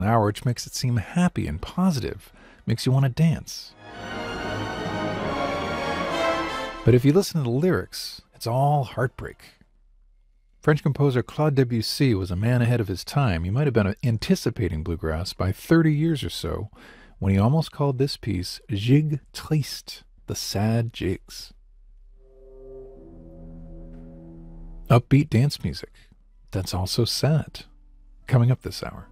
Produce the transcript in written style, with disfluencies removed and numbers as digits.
hour, which makes it seem happy and positive, makes you want to dance. But if you listen to the lyrics, it's all heartbreak. French composer Claude Debussy was a man ahead of his time. He might have been anticipating bluegrass by 30 years or so when he almost called this piece Gigue Triste, the sad jigs. Upbeat dance music that's also sad. Coming up this hour.